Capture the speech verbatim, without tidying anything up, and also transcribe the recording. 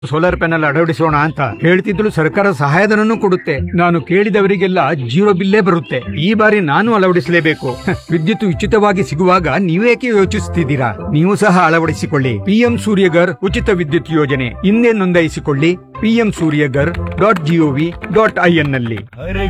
Solar panel ಅಳವಡಿಸೋಣ ಅಂತ ಹೇಳ್ತಿದ್ರು. ಸರ್ಕಾರ ಸಹಾಯಧನನೂ ಕೊಡುತ್ತೆ. ನಾನು ಕೇಳಿದವರಿಗೆಲ್ಲ ಜೀರೋ ಬಿಲ್ಲೇ ಬರುತ್ತೆ. ಈ ಬಾರಿ ನಾನು ಅಳವಡಿಸಲೇಬೇಕು. ವಿದ್ಯುತ್ ಉಚಿತವಾಗಿ ಸಿಗುವಾಗ ನೀವೇಕೆ ಯೋಚಿಸುತ್ತಿದ್ದೀರಾ? ನೀವು ಸಹ ಅಳವಡಿಸಿಕೊಳ್ಳಿ. ಪಿಎಂ ಸೂರ್ಯಗರ್ ಉಚಿತ ವಿದ್ಯುತ್ ಯೋಜನೆ. ಹಿಂದೆ ನೋಂದಾಯಿಸಿಕೊಳ್ಳಿ PM Surya Ghar dot gov dot IN ನಲ್ಲಿ.